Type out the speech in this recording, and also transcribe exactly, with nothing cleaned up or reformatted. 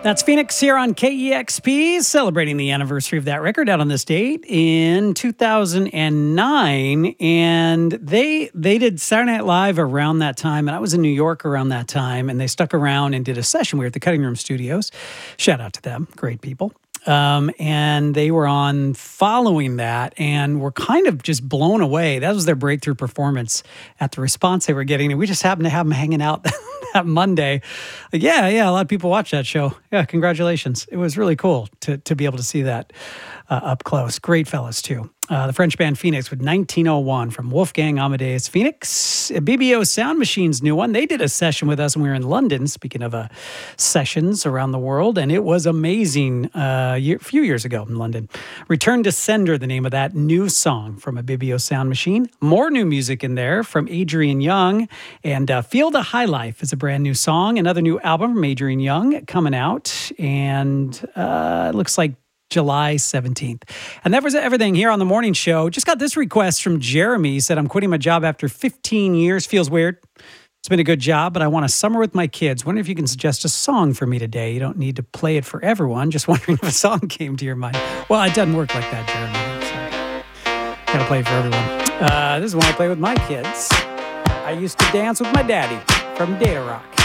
That's Phoenix here on K E X P, celebrating the anniversary of that record out on this date in two thousand nine. And they they did Saturday Night Live around that time, and I was in New York around that time, and they stuck around and did a session. We were at the Cutting Room Studios. Shout out to them, great people. Um, and they were on following that and were kind of just blown away. That was their breakthrough performance at the response they were getting. And we just happened to have them hanging out that Monday. Like, yeah, yeah, a lot of people watch that show. Yeah, congratulations. It was really cool to to be able to see that uh, up close. Great fellas, too. Uh, the French band Phoenix with nineteen oh one from Wolfgang Amadeus Phoenix. B B O Sound Machine's new one. They did a session with us when we were in London, speaking of uh, sessions around the world, and it was amazing uh, a few years ago in London. Return to Sender, the name of that new song from a B B O Sound Machine. More new music in there from Adrian Young, and uh, Feel the High Life is a brand new song. Another new album from Adrian Young coming out, and uh, it looks like July seventeenth. And that was everything here on the morning show. Just got this request from Jeremy. He said, I'm quitting my job after fifteen years. Feels weird. It's been a good job, but I want a summer with my kids. Wonder if you can suggest a song for me today. You don't need to play it for everyone. Just wondering if a song came to your mind. Well, it doesn't work like that, Jeremy. So, gotta play it for everyone. Uh, this is one I play with my kids. I used to dance with my daddy from Data Rock.